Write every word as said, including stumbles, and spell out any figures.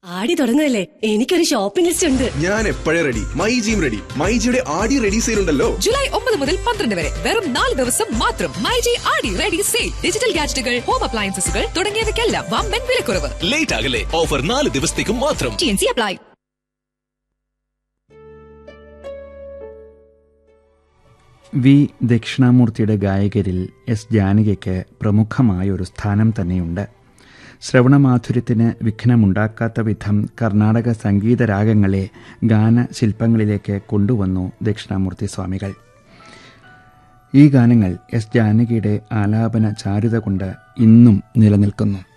ആടി തുടങ്ങുകയല്ലേ, എനിക്കൊരു shopping list ഉണ്ട്. ഞാൻ എപ്പോഴേ റെഡി. മൈജിയും റെഡി. മൈജിയുടെ ആടി റെഡി സെയിൽ ഉണ്ടല്ലോ. ജൂലൈ ഒമ്പത് മുതൽ പന്ത്രണ്ട് വരെ വെറും നാല് ദിവസം മാത്രം. മൈജി ആടി റെഡി സെയിൽ. ഡിജിറ്റൽ ഗാഡ്ജറ്റുകൾ, ഹോം അപ്ലയൻസസുകൾ തുടങ്ങിയവയ്ക്കെല്ലാം വമ്പൻ വിലക്കുറവ്. ലേറ്റ് ആകല്ലേ, ഓഫർ നാല് ദിവസത്തേക്കും മാത്രം. T N C apply. V ദക്ഷിണാമൂർത്തിയുടെ ഗായകരിൽ S ജാനകിക്ക് പ്രമുഖമായ ഒരു സ്ഥാനം തന്നെയുണ്ട്. ശ്രവണമാധുര്യത്തിന് വിഘ്നമുണ്ടാക്കാത്ത വിധം കർണാടക സംഗീത രാഗങ്ങളെ ഗാനശില്പങ്ങളിലേക്ക് കൊണ്ടുവന്നു ദക്ഷിണാമൂർത്തി സ്വാമികൾ. ഈ ഗാനങ്ങൾ എസ് ജാനകിയുടെ ആലാപന ചാരുത കൊണ്ട് ഇന്നും നിലനിൽക്കുന്നു.